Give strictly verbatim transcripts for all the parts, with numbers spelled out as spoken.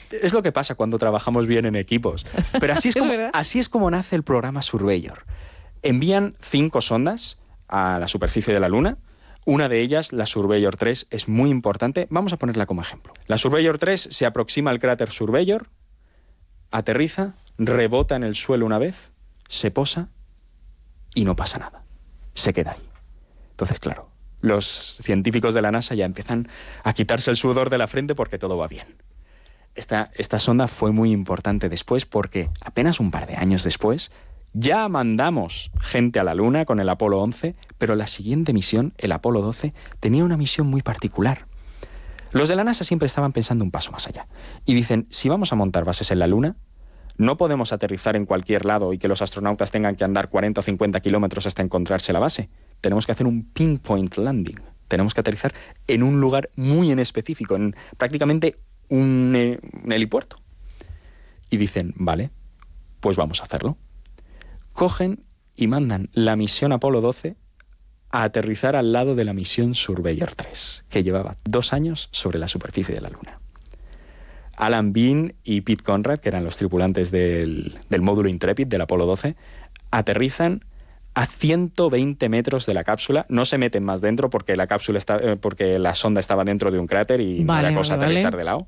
Es lo que pasa cuando trabajamos bien en equipos. Pero así es como, así es como nace el programa Surveyor. Envían cinco sondas a la superficie de la Luna. Una de ellas, la Surveyor tres, es muy importante. Vamos a ponerla como ejemplo. La Surveyor tres se aproxima al cráter Surveyor, aterriza, rebota en el suelo una vez, se posa y no pasa nada. Se queda ahí. Entonces, claro, los científicos de la NASA ya empiezan a quitarse el sudor de la frente porque todo va bien. Esta, esta sonda fue muy importante después porque apenas un par de años después ya mandamos gente a la Luna con el Apolo once, pero la siguiente misión, el Apolo doce, tenía una misión muy particular. Los de la NASA siempre estaban pensando un paso más allá. Y dicen, si vamos a montar bases en la Luna, no podemos aterrizar en cualquier lado y que los astronautas tengan que andar cuarenta o cincuenta kilómetros hasta encontrarse la base. Tenemos que hacer un pinpoint landing. Tenemos que aterrizar en un lugar muy en específico, en prácticamente un, eh, un helipuerto. Y dicen, vale, pues vamos a hacerlo. Cogen y mandan la misión Apolo doce a aterrizar al lado de la misión Surveyor tres, que llevaba dos años sobre la superficie de la Luna. Alan Bean y Pete Conrad, que eran los tripulantes del, del módulo Intrepid del Apolo doce, aterrizan a ciento veinte metros de la cápsula. No se meten más dentro porque la cápsula está, eh, porque la sonda estaba dentro de un cráter y vale, no era cosa vale, aterrizar vale. de lado.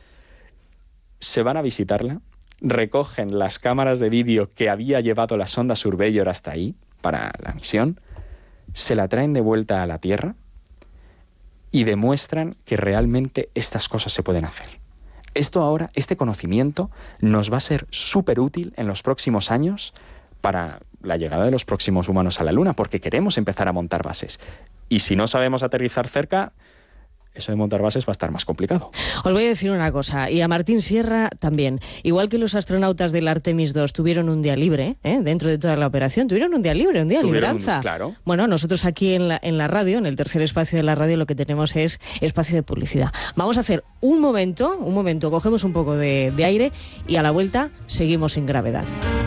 Se van a visitarla, recogen las cámaras de vídeo que había llevado la sonda Surveyor hasta ahí para la misión, se la traen de vuelta a la Tierra y demuestran que realmente estas cosas se pueden hacer. Esto ahora, este conocimiento, nos va a ser súper útil en los próximos años para la llegada de los próximos humanos a la Luna, porque queremos empezar a montar bases. Y si no sabemos aterrizar cerca, eso de montar bases va a estar más complicado. Os voy a decir una cosa, y a Martín Sierra también. Igual que los astronautas del Artemis dos tuvieron un día libre, ¿eh? dentro de toda la operación, tuvieron un día libre, un día de libranza. Un, claro. Bueno, nosotros aquí en la, en la radio, en el tercer espacio de la radio, lo que tenemos es espacio de publicidad. Vamos a hacer un momento, un momento, cogemos un poco de, de aire y a la vuelta seguimos sin gravedad.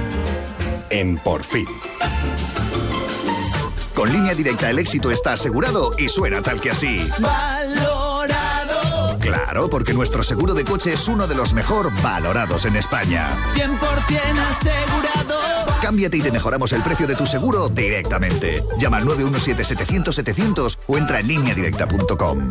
En Por Fin. Con Línea Directa el éxito está asegurado y suena tal que así. Valorado. Claro, porque nuestro seguro de coche es uno de los mejor valorados en España. cien por ciento asegurado. Cámbiate y te mejoramos el precio de tu seguro directamente. Llama al nueve uno siete, setecientos, setecientos o entra en línea directa punto com.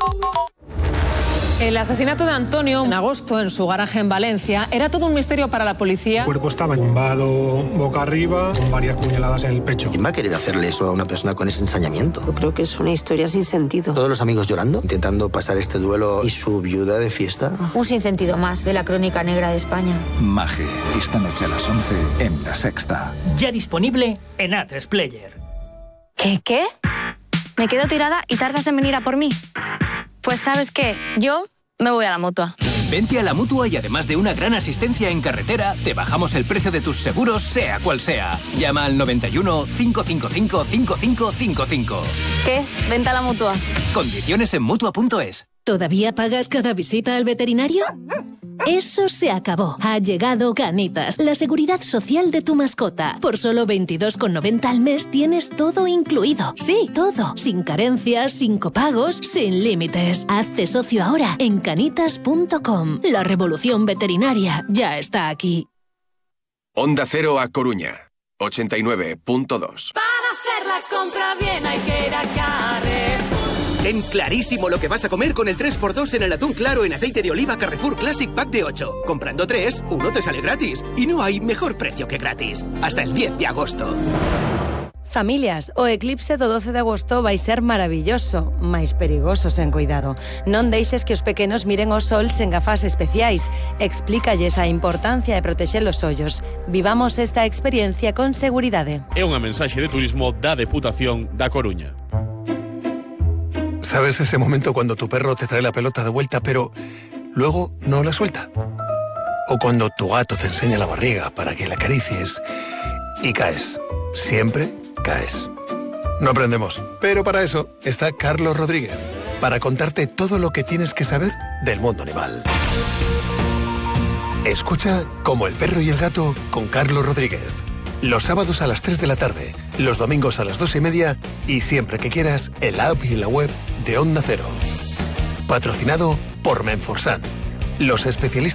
El asesinato de Antonio en agosto en su garaje en Valencia era todo un misterio para la policía. El cuerpo estaba tumbado boca arriba, con varias puñaladas en el pecho. ¿Quién va a querer hacerle eso a una persona con ese ensañamiento? Yo creo que es una historia sin sentido. Todos los amigos llorando, intentando pasar este duelo y su viuda de fiesta. Un sinsentido más de la crónica negra de España. Maje, esta noche a las once en La Sexta. Ya disponible en A tres Player. ¿Qué, qué? Me quedo tirada y tardas en venir a por mí. Pues ¿sabes qué? Yo me voy a la Mutua. Vente a la Mutua y además de una gran asistencia en carretera, te bajamos el precio de tus seguros, sea cual sea. Llama al noventa y uno, cinco cinco cinco, cinco cinco cinco cinco. ¿Qué? Vente a la Mutua. Condiciones en Mutua punto es. ¿Todavía pagas cada visita al veterinario? Eso se acabó. Ha llegado Canitas, la seguridad social de tu mascota. Por solo veintidós con noventa al mes tienes todo incluido. Sí, todo. Sin carencias, sin copagos, sin límites. Hazte socio ahora en canitas punto com. La revolución veterinaria ya está aquí. Onda Cero a Coruña, ochenta y nueve punto dos. Para hacer la compra bien hay que ir a Carrefour. Ten clarísimo lo que vas a comer con el tres por dos en el atún claro en aceite de oliva Carrefour Classic Pack de ocho. Comprando tres, uno te sale gratis. Y no hay mejor precio que gratis. Hasta el diez de agosto. Familias, o eclipse do doce de agosto vai ser maravilloso, máis perigoso sen cuidado. Non deixes que os pequenos miren o sol sen gafas especiais. Explícalles a importancia de protexer os ollos. Vivamos esta experiencia con seguridade. É unha mensaxe de turismo da Deputación da Coruña. ¿Sabes ese momento cuando tu perro te trae la pelota de vuelta, pero luego no la suelta? O cuando tu gato te enseña la barriga para que la acaricies y caes. Siempre caes. No aprendemos, pero para eso está Carlos Rodríguez, para contarte todo lo que tienes que saber del mundo animal. Escucha Como el perro y el gato con Carlos Rodríguez. Los sábados a las tres de la tarde, los domingos a las dos y media y siempre que quieras en la app y en la web de Onda Cero. Patrocinado por Menforsan, los especialistas